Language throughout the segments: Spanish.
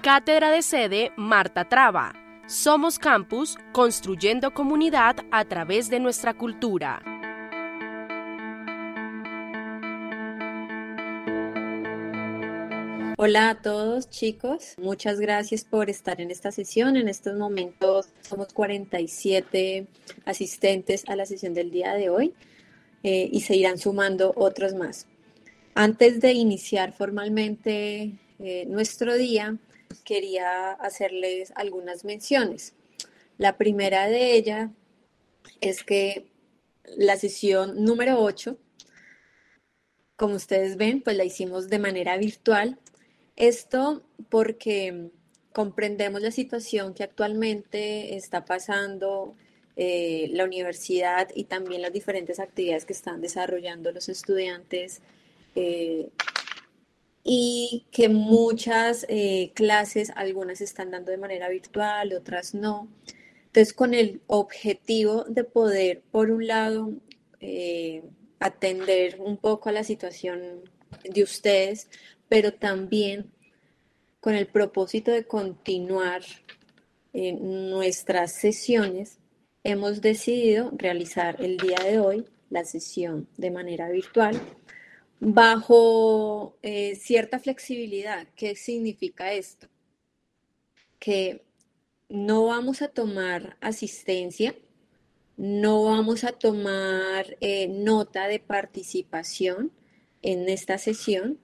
Cátedra de Sede Marta Traba. Somos Campus, construyendo comunidad a través de nuestra cultura. Hola a todos, chicos. Muchas gracias por estar en esta sesión. En estos momentos somos 47 asistentes a la sesión del día de hoy y se irán sumando otros más. Antes de iniciar formalmente nuestro día, quería hacerles algunas menciones. La primera de ellas es que la sesión número 8, como ustedes ven, pues la hicimos de manera virtual. Esto porque comprendemos la situación que actualmente está pasando la universidad y también las diferentes actividades que están desarrollando los estudiantes y que muchas clases, algunas se están dando de manera virtual, otras no. Entonces, con el objetivo de poder, por un lado, atender un poco a la situación de ustedes, pero también con el propósito de continuar nuestras sesiones, hemos decidido realizar el día de hoy la sesión de manera virtual bajo cierta flexibilidad. ¿Qué significa esto? Que no vamos a tomar asistencia, no vamos a tomar nota de participación en esta sesión.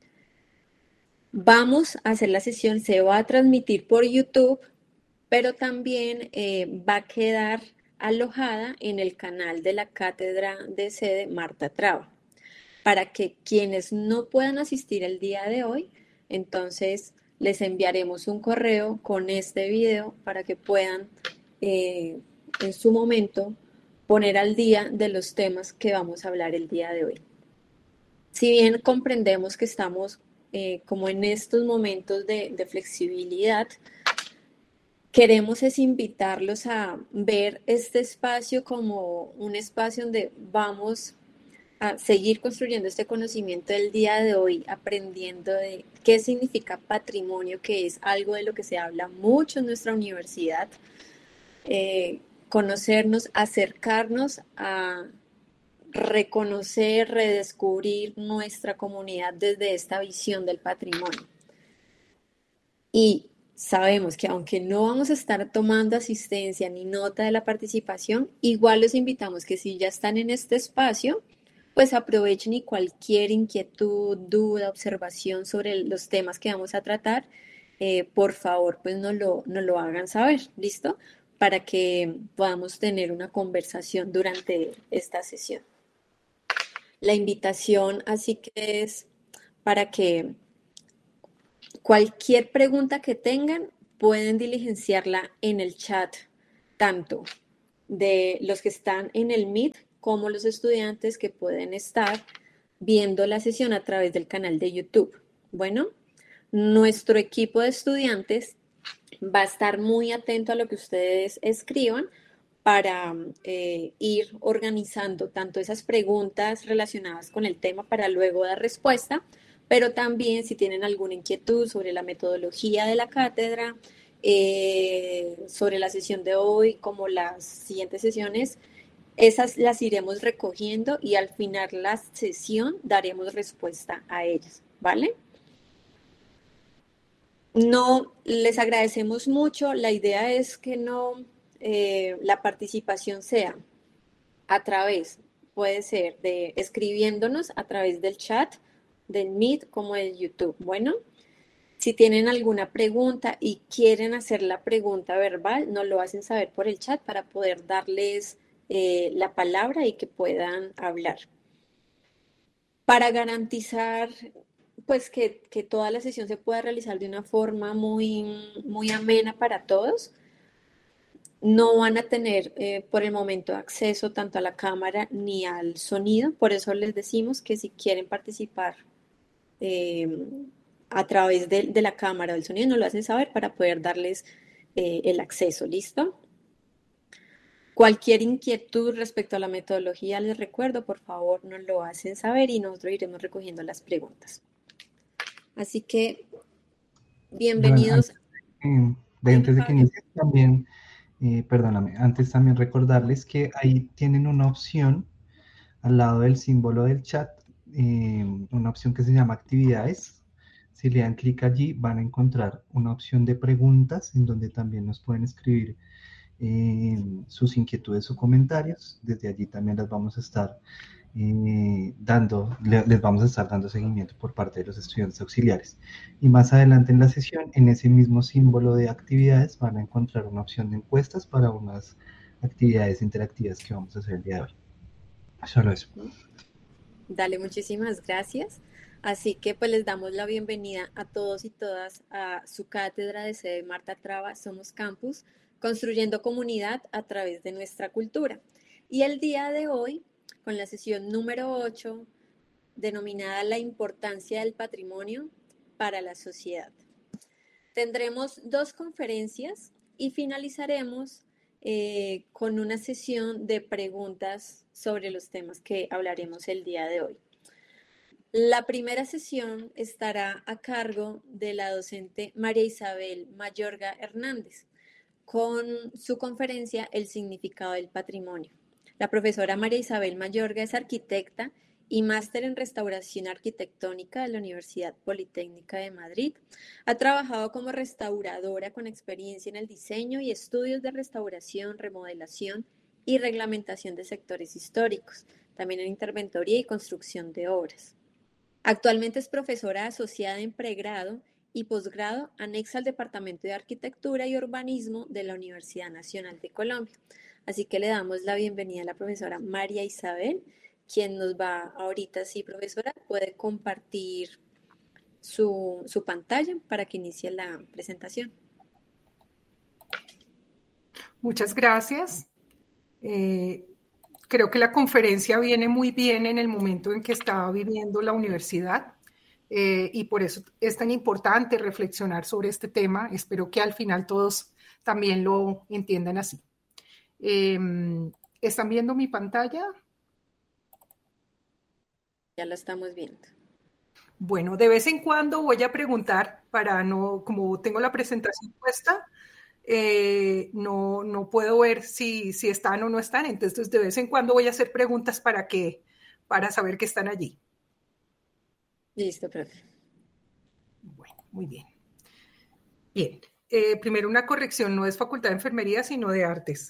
Vamos a hacer la sesión, se va a transmitir por YouTube, pero también va a quedar alojada en el canal de la Cátedra de Sede Marta Traba, para que quienes no puedan asistir el día de hoy, entonces les enviaremos un correo con este video para que puedan en su momento poner al día de los temas que vamos a hablar el día de hoy. Si bien comprendemos que estamos como en estos momentos de flexibilidad, queremos es invitarlos a ver este espacio como un espacio donde vamos a seguir construyendo este conocimiento del día de hoy, aprendiendo de qué significa patrimonio, que es algo de lo que se habla mucho en nuestra universidad, conocernos, acercarnos a reconocer, redescubrir nuestra comunidad desde esta visión del patrimonio. Y sabemos que aunque no vamos a estar tomando asistencia ni nota de la participación, igual los invitamos que si ya están en este espacio, pues aprovechen y cualquier inquietud, duda, observación sobre los temas que vamos a tratar, por favor, pues nos lo hagan saber, ¿listo? Para que podamos tener una conversación durante esta sesión. La invitación así que es para que cualquier pregunta que tengan pueden diligenciarla en el chat, tanto de los que están en el Meet como los estudiantes que pueden estar viendo la sesión a través del canal de YouTube. Bueno, nuestro equipo de estudiantes va a estar muy atento a lo que ustedes escriban para ir organizando tanto esas preguntas relacionadas con el tema para luego dar respuesta, pero también si tienen alguna inquietud sobre la metodología de la cátedra, sobre la sesión de hoy, como las siguientes sesiones, esas las iremos recogiendo y al final la sesión daremos respuesta a ellas, ¿vale? No, les agradecemos mucho. La idea es que no la participación sea a través, puede ser de escribiéndonos a través del chat, del Meet como del YouTube. Bueno, si tienen alguna pregunta y quieren hacer la pregunta verbal, nos lo hacen saber por el chat para poder darles la palabra y que puedan hablar. Para garantizar pues que toda la sesión se pueda realizar de una forma muy amena para todos, no van a tener por el momento acceso tanto a la cámara ni al sonido, por eso les decimos que si quieren participar a través de la cámara o del sonido, nos lo hacen saber para poder darles el acceso, ¿listo? Cualquier inquietud respecto a la metodología, les recuerdo, por favor, nos lo hacen saber y nosotros iremos recogiendo las preguntas. Así que Joana, Bienvenidos. antes Dime, de que Pablo. inicie, también, perdóname, antes también recordarles que ahí tienen una opción al lado del símbolo del chat, una opción que se llama actividades. Si le dan clic allí, van a encontrar una opción de preguntas en donde también nos pueden escribir sus inquietudes o comentarios. Desde allí también las vamos a estar les vamos a estar dando seguimiento por parte de los estudiantes auxiliares. Y más adelante en la sesión, en ese mismo símbolo de actividades, van a encontrar una opción de encuestas para unas actividades interactivas que vamos a hacer el día de hoy. Solo eso. Dale, muchísimas gracias. Así que pues les damos la bienvenida a todos y todas a su cátedra de sede Marta Traba, Somos Campus, construyendo comunidad a través de nuestra cultura. Y el día de hoy, con la sesión número 8, denominada La importancia del patrimonio para la sociedad. Tendremos 2 conferencias y finalizaremos con una sesión de preguntas sobre los temas que hablaremos el día de hoy. La primera sesión estará a cargo de la docente María Isabel Mayorga Hernández, con su conferencia El significado del patrimonio. La profesora María Isabel Mayorga es arquitecta y máster en restauración arquitectónica de la Universidad Politécnica de Madrid. Ha trabajado como restauradora con experiencia en el diseño y estudios de restauración, remodelación y reglamentación de sectores históricos, también en interventoría y construcción de obras. Actualmente es profesora asociada en pregrado y posgrado anexa al Departamento de Arquitectura y Urbanismo de la Universidad Nacional de Colombia. Así que le damos la bienvenida a la profesora María Isabel, quien nos va ahorita, sí, profesora, puede compartir su pantalla para que inicie la presentación. Muchas gracias. Creo que la conferencia viene muy bien en el momento en que estaba viviendo la universidad y por eso es tan importante reflexionar sobre este tema. Espero que al final todos también lo entiendan así. ¿Están viendo mi pantalla? Ya la estamos viendo. Bueno, de vez en cuando voy a preguntar para no, como tengo la presentación puesta, no puedo ver si están o no están, entonces de vez en cuando voy a hacer preguntas para saber que están allí. Listo, profe. Bueno, muy bien. Bien, primero una corrección, no es Facultad de Enfermería, sino de Artes.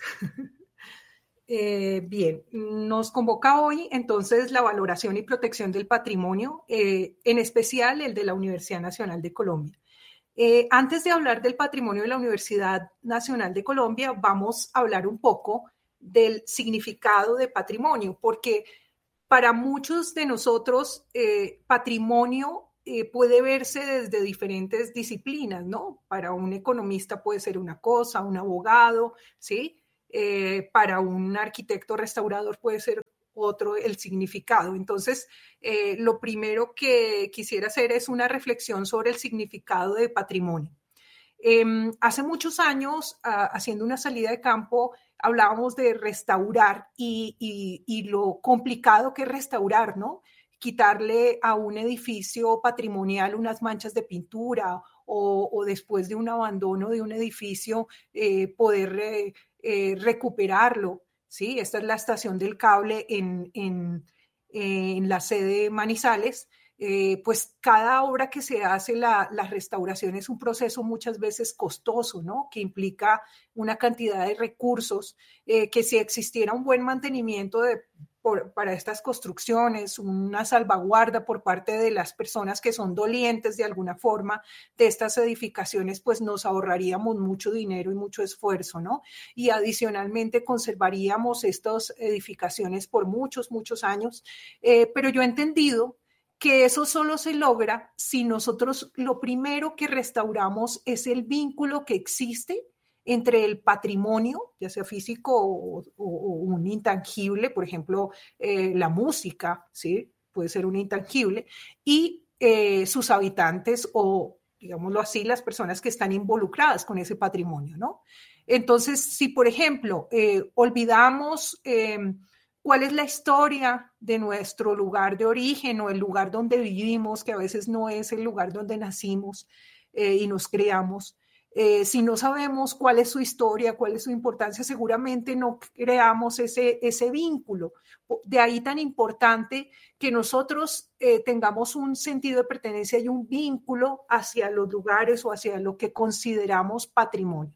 Bien, nos convoca hoy entonces la valoración y protección del patrimonio, en especial el de la Universidad Nacional de Colombia. Antes de hablar del patrimonio de la Universidad Nacional de Colombia, vamos a hablar un poco del significado de patrimonio, porque para muchos de nosotros patrimonio puede verse desde diferentes disciplinas, ¿no? Para un economista puede ser una cosa, un abogado, ¿sí? Para un arquitecto restaurador puede ser otro el significado. Entonces, lo primero que quisiera hacer es una reflexión sobre el significado de patrimonio. Hace muchos años, haciendo una salida de campo, hablábamos de restaurar y lo complicado que es restaurar, ¿no? Quitarle a un edificio patrimonial unas manchas de pintura o después de un abandono de un edificio poder recuperarlo, ¿sí? Esta es la estación del cable en la sede Manizales. Pues cada obra que se hace, la restauración es un proceso muchas veces costoso, ¿no? Que implica una cantidad de recursos, que si existiera un buen mantenimiento para estas construcciones, una salvaguarda por parte de las personas que son dolientes de alguna forma de estas edificaciones, pues nos ahorraríamos mucho dinero y mucho esfuerzo, ¿no? Y adicionalmente conservaríamos estas edificaciones por muchos, muchos años. Pero yo he entendido que eso solo se logra si nosotros lo primero que restauramos es el vínculo que existe entre el patrimonio, ya sea físico o un intangible, por ejemplo, la música, ¿sí? Puede ser un intangible, y sus habitantes o, digámoslo así, las personas que están involucradas con ese patrimonio, ¿no? Entonces, si, por ejemplo, olvidamos cuál es la historia de nuestro lugar de origen o el lugar donde vivimos, que a veces no es el lugar donde nacimos, y nos creamos. Si no sabemos cuál es su historia, cuál es su importancia, seguramente no creamos ese vínculo. De ahí tan importante que nosotros tengamos un sentido de pertenencia y un vínculo hacia los lugares o hacia lo que consideramos patrimonio.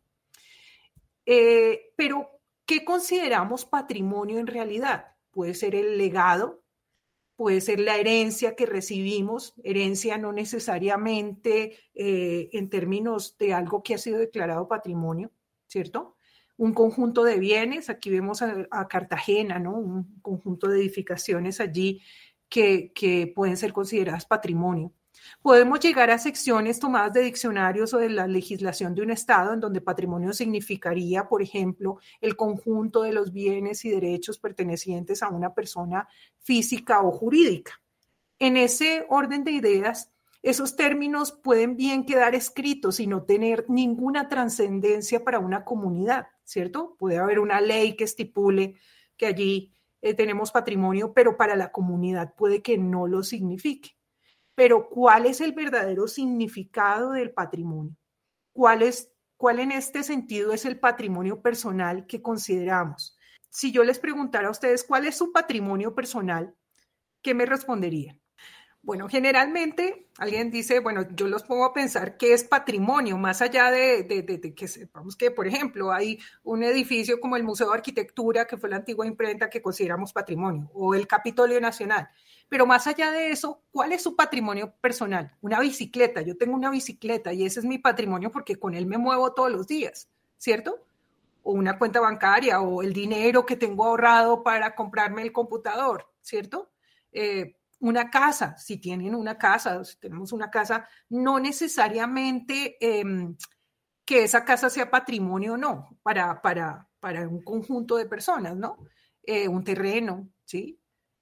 Pero, ¿qué consideramos patrimonio en realidad? Puede ser el legado, puede ser la herencia que recibimos, herencia no necesariamente en términos de algo que ha sido declarado patrimonio, ¿cierto? Un conjunto de bienes, aquí vemos a Cartagena, ¿no? Un conjunto de edificaciones allí que pueden ser consideradas patrimonio. Podemos llegar a secciones tomadas de diccionarios o de la legislación de un estado en donde patrimonio significaría, por ejemplo, el conjunto de los bienes y derechos pertenecientes a una persona física o jurídica. En ese orden de ideas, esos términos pueden bien quedar escritos y no tener ninguna trascendencia para una comunidad, ¿cierto? Puede haber una ley que estipule que allí tenemos patrimonio, pero para la comunidad puede que no lo signifique. Pero ¿cuál es el verdadero significado del patrimonio? ¿Cuál en este sentido es el patrimonio personal que consideramos? Si yo les preguntara a ustedes cuál es su patrimonio personal, ¿qué me responderían? Bueno, generalmente alguien dice, bueno, yo los pongo a pensar qué es patrimonio, más allá de que sepamos que, por ejemplo, hay un edificio como el Museo de Arquitectura, que fue la antigua imprenta que consideramos patrimonio, o el Capitolio Nacional. Pero más allá de eso, ¿cuál es su patrimonio personal? Una bicicleta, yo tengo una bicicleta y ese es mi patrimonio porque con él me muevo todos los días, ¿cierto? O una cuenta bancaria o el dinero que tengo ahorrado para comprarme el computador, ¿cierto? Una casa, si tienen una casa, si tenemos una casa, no necesariamente que esa casa sea patrimonio o no, para un conjunto de personas, ¿no? Un terreno, ¿sí?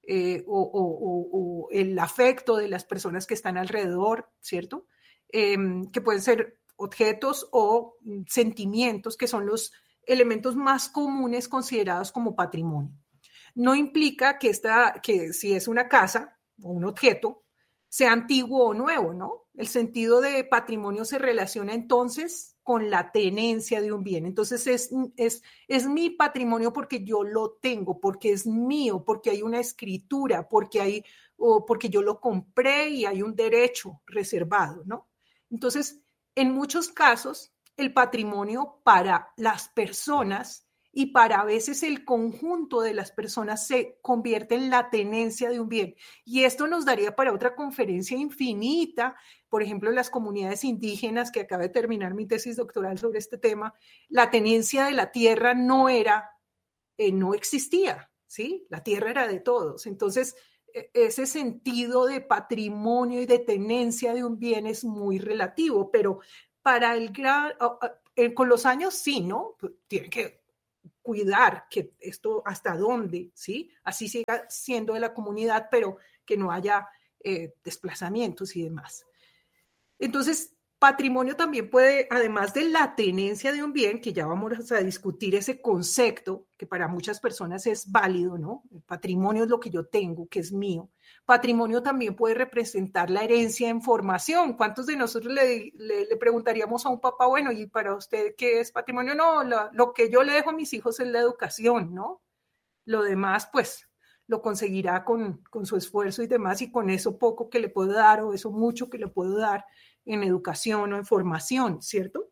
O el afecto de las personas que están alrededor, ¿cierto? Que pueden ser objetos o sentimientos que son los elementos más comunes considerados como patrimonio. No implica que si es una casa o un objeto, sea antiguo o nuevo, ¿no? El sentido de patrimonio se relaciona entonces con la tenencia de un bien. Entonces es mi patrimonio porque yo lo tengo, porque es mío, porque hay una escritura, porque yo lo compré y hay un derecho reservado, ¿no? Entonces, en muchos casos, el patrimonio para las personas y para a veces el conjunto de las personas se convierte en la tenencia de un bien. Y esto nos daría para otra conferencia infinita. Por ejemplo, en las comunidades indígenas, que acabo de terminar mi tesis doctoral sobre este tema, la tenencia de la tierra no existía, ¿sí? La tierra era de todos. Entonces, ese sentido de patrimonio y de tenencia de un bien es muy relativo, pero con los años sí, ¿no? Tienen que cuidar que esto hasta dónde, ¿sí? Así siga siendo de la comunidad, pero que no haya desplazamientos y demás. Entonces, patrimonio también puede, además de la tenencia de un bien, que ya vamos a discutir ese concepto, que para muchas personas es válido, ¿no? El patrimonio es lo que yo tengo, que es mío. Patrimonio también puede representar la herencia en formación. ¿Cuántos de nosotros le preguntaríamos a un papá, bueno, ¿y para usted qué es patrimonio? No, lo que yo le dejo a mis hijos es la educación, ¿no? Lo demás, pues, lo conseguirá con su esfuerzo y demás, y con eso poco que le puedo dar o eso mucho que le puedo dar en educación o en formación, ¿cierto?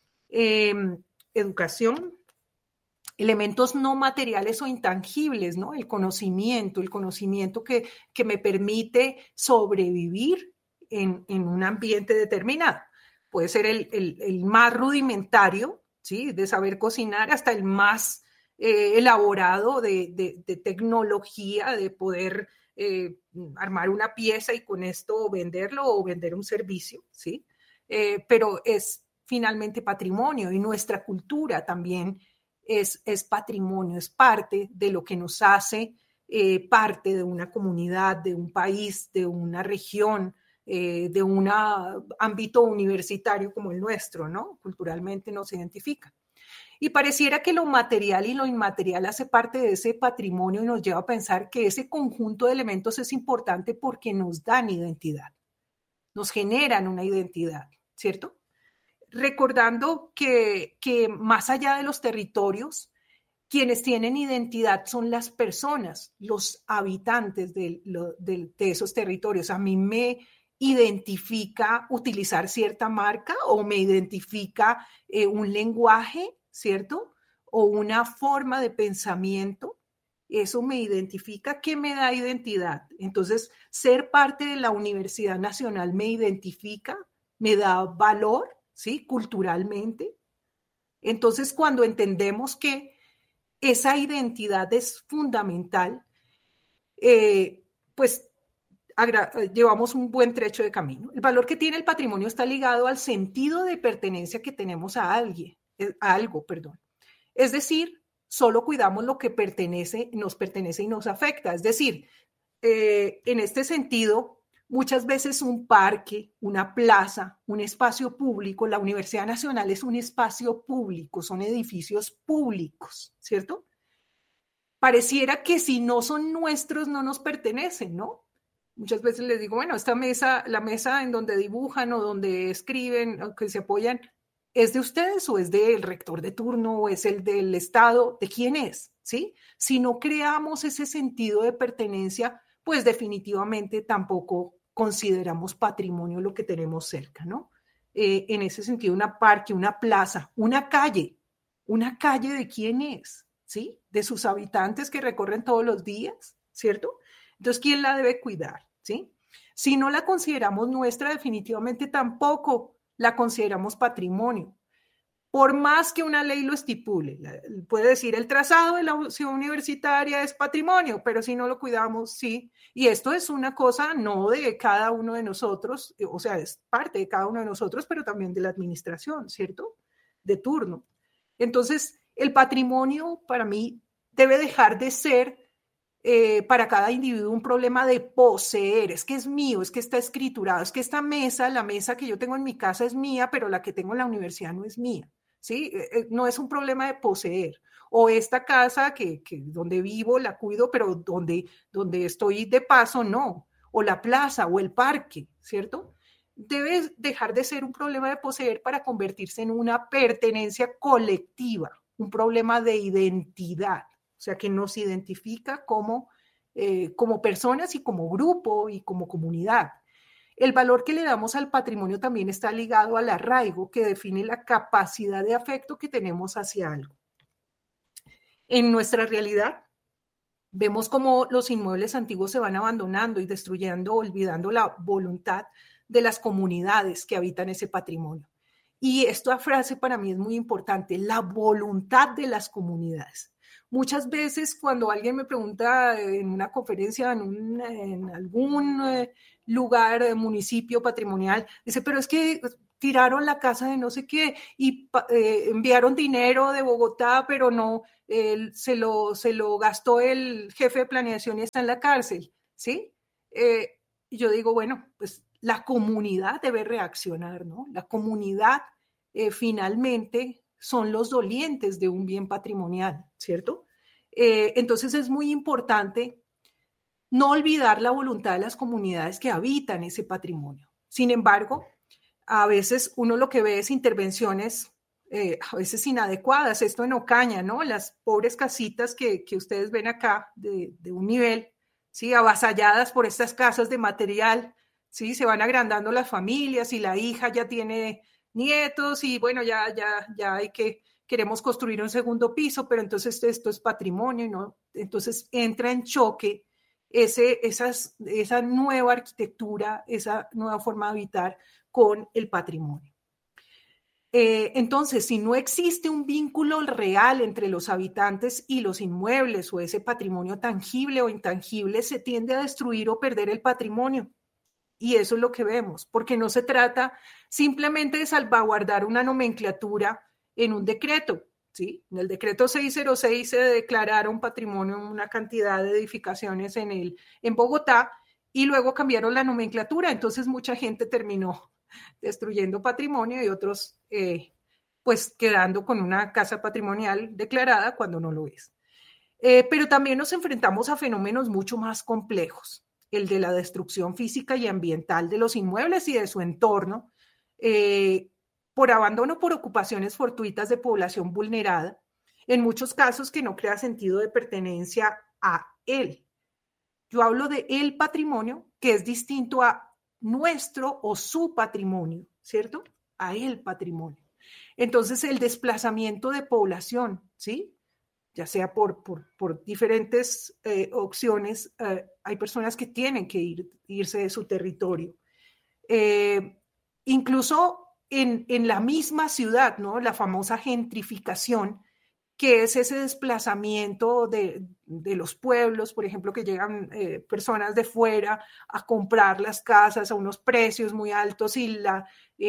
Educación, elementos no materiales o intangibles, ¿no? El conocimiento que me permite sobrevivir en un ambiente determinado. Puede ser el más rudimentario, ¿sí? De saber cocinar, hasta el más elaborado de tecnología, de poder armar una pieza y con esto venderlo o vender un servicio, ¿sí? Pero es finalmente patrimonio, y nuestra cultura también es patrimonio, es parte de lo que nos hace parte de una comunidad, de un país, de una región, de un ámbito universitario como el nuestro, ¿no? Culturalmente nos identifica. Y pareciera que lo material y lo inmaterial hace parte de ese patrimonio y nos lleva a pensar que ese conjunto de elementos es importante porque nos dan identidad, nos generan una identidad, ¿cierto? Recordando que más allá de los territorios, quienes tienen identidad son las personas, los habitantes de esos territorios. A mí me identifica utilizar cierta marca o me identifica un lenguaje, ¿cierto? O una forma de pensamiento. Eso me identifica, ¿qué me da identidad? Entonces, ser parte de la Universidad Nacional me identifica, me da valor, ¿sí? Culturalmente. Entonces, cuando entendemos que esa identidad es fundamental, pues llevamos un buen trecho de camino. El valor que tiene el patrimonio está ligado al sentido de pertenencia que tenemos a algo. Es decir, solo cuidamos lo que nos pertenece y nos afecta. Es decir, en este sentido, muchas veces un parque, una plaza, un espacio público, la Universidad Nacional es un espacio público, son edificios públicos, ¿cierto? Pareciera que si no son nuestros, no nos pertenecen, ¿no? Muchas veces les digo, bueno, esta mesa, la mesa en donde dibujan o donde escriben o que se apoyan, ¿es de ustedes o es del rector de turno o es el del Estado? ¿De quién es? ¿Sí? Si no creamos ese sentido de pertenencia, pues definitivamente tampoco consideramos patrimonio lo que tenemos cerca, ¿no? En ese sentido, un parque, una plaza, una calle ¿de quién es? ¿Sí? De sus habitantes que recorren todos los días, ¿cierto? Entonces, ¿quién la debe cuidar? ¿Sí? Si no la consideramos nuestra, definitivamente tampoco la consideramos patrimonio. Por más que una ley lo estipule, puede decir el trazado de la ciudad universitaria es patrimonio, pero si no lo cuidamos, sí. Y esto es una cosa no de cada uno de nosotros, o sea, es parte de cada uno de nosotros, pero también de la administración, ¿cierto? De turno. Entonces, el patrimonio para mí debe dejar de ser para cada individuo un problema de poseer, es que es mío, es que está escriturado, es que esta mesa, la mesa que yo tengo en mi casa es mía, pero la que tengo en la universidad no es mía. ¿Sí? No es un problema de poseer. O esta casa que donde vivo la cuido, pero donde estoy de paso no. O la plaza o el parque, ¿cierto? Debe dejar de ser un problema de poseer para convertirse en una pertenencia colectiva, un problema de identidad, o sea, que nos identifica como personas y como grupo y como comunidad. El valor que le damos al patrimonio también está ligado al arraigo, que define la capacidad de afecto que tenemos hacia algo. En nuestra realidad, vemos cómo los inmuebles antiguos se van abandonando y destruyendo, olvidando la voluntad de las comunidades que habitan ese patrimonio. Y esta frase para mí es muy importante, la voluntad de las comunidades. Muchas veces cuando alguien me pregunta en una conferencia, en algún lugar, municipio patrimonial, dice, pero es que tiraron la casa de no sé qué y enviaron dinero de Bogotá, pero no, se lo gastó el jefe de planeación y está en la cárcel, ¿sí? Y yo digo, bueno, pues la comunidad debe reaccionar, ¿no? La comunidad finalmente son los dolientes de un bien patrimonial, ¿cierto? Entonces es muy importante no olvidar la voluntad de las comunidades que habitan ese patrimonio. Sin embargo, a veces uno lo que ve es intervenciones a veces inadecuadas. Esto en Ocaña, ¿no? Las pobres casitas que ustedes ven acá de un nivel, ¿sí? Avasalladas por estas casas de material, ¿sí? Se van agrandando las familias y la hija ya tiene nietos y bueno, ya queremos construir un segundo piso, pero entonces esto es patrimonio, ¿no? Entonces entra en choque esa nueva arquitectura, esa nueva forma de habitar con el patrimonio. Entonces, si no existe un vínculo real entre los habitantes y los inmuebles o ese patrimonio tangible o intangible, se tiende a destruir o perder el patrimonio. Y eso es lo que vemos, porque no se trata simplemente de salvaguardar una nomenclatura en un decreto, ¿sí? En el decreto 606 se declararon patrimonio una cantidad de edificaciones en Bogotá y luego cambiaron la nomenclatura, entonces mucha gente terminó destruyendo patrimonio y otros pues quedando con una casa patrimonial declarada cuando no lo es. Pero también nos enfrentamos a fenómenos mucho más complejos, el de la destrucción física y ambiental de los inmuebles y de su entorno, por abandono por ocupaciones fortuitas de población vulnerada, en muchos casos que no crea sentido de pertenencia a él. Yo hablo de el patrimonio, que es distinto a nuestro o su patrimonio, ¿cierto? A el patrimonio. Entonces, el desplazamiento de población, ¿sí? Ya sea por diferentes opciones, hay personas que tienen que irse de su territorio. Incluso en la misma ciudad, ¿no? La famosa gentrificación, que es ese desplazamiento de los pueblos, por ejemplo, que llegan personas de fuera a comprar las casas a unos precios muy altos y la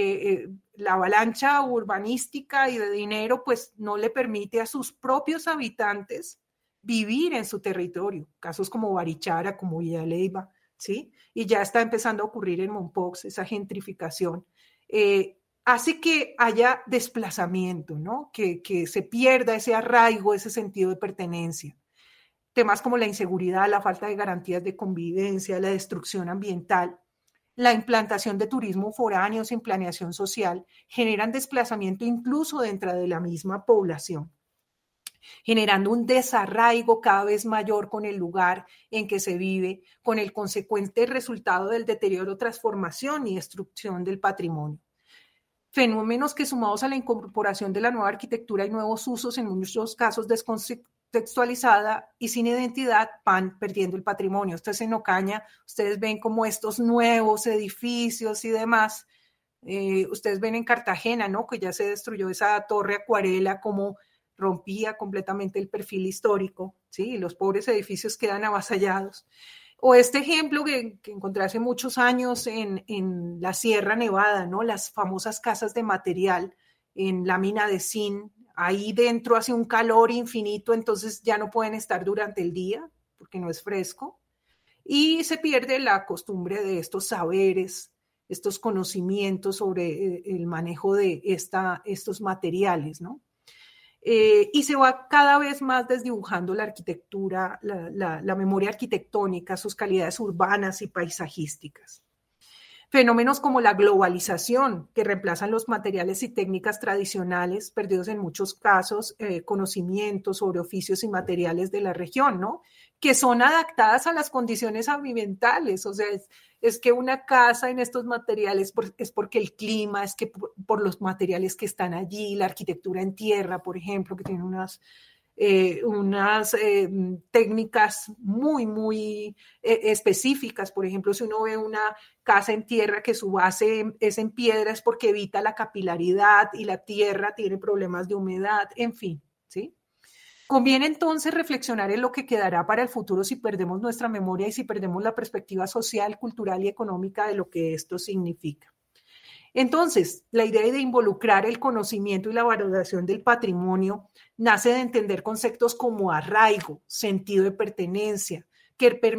avalancha urbanística y de dinero pues no le permite a sus propios habitantes vivir en su territorio. Casos como Barichara, como Villa Leyva, ¿sí? Y ya está empezando a ocurrir en Mompox esa gentrificación. Hace que haya desplazamiento, ¿no? Que se pierda ese arraigo, ese sentido de pertenencia. Temas como la inseguridad, la falta de garantías de convivencia, la destrucción ambiental, la implantación de turismo foráneo sin planeación social, generan desplazamiento incluso dentro de la misma población, generando un desarraigo cada vez mayor con el lugar en que se vive, con el consecuente resultado del deterioro, transformación y destrucción del patrimonio. Fenómenos que, sumados a la incorporación de la nueva arquitectura y nuevos usos, en muchos casos descontextualizada y sin identidad, van perdiendo el patrimonio. Esto es en Ocaña, ustedes ven como estos nuevos edificios y demás. Ustedes ven en Cartagena, ¿no? Que ya se destruyó esa torre acuarela, como rompía completamente el perfil histórico, ¿sí? Y los pobres edificios quedan avasallados. O este ejemplo que encontré hace muchos años en la Sierra Nevada, ¿no? Las famosas casas de material en lámina de zinc. Ahí dentro hace un calor infinito, entonces ya no pueden estar durante el día porque no es fresco. Y se pierde la costumbre de estos saberes, estos conocimientos sobre el manejo de estos materiales, ¿no? Y se va cada vez más desdibujando la arquitectura, la memoria arquitectónica, sus calidades urbanas y paisajísticas. Fenómenos como la globalización, que reemplazan los materiales y técnicas tradicionales, perdidos en muchos casos, conocimientos sobre oficios y materiales de la región, ¿no? Que son adaptadas a las condiciones ambientales. O sea, es que una casa en estos materiales es porque el clima, es que por los materiales que están allí, la arquitectura en tierra, por ejemplo, que tiene unas técnicas muy específicas. Por ejemplo, si uno ve una casa en tierra que su base es en piedra, es porque evita la capilaridad y la tierra tiene problemas de humedad, en fin, ¿sí? Conviene entonces reflexionar en lo que quedará para el futuro si perdemos nuestra memoria y si perdemos la perspectiva social, cultural y económica de lo que esto significa. Entonces, la idea de involucrar el conocimiento y la valoración del patrimonio nace de entender conceptos como arraigo, sentido de pertenencia, que permiten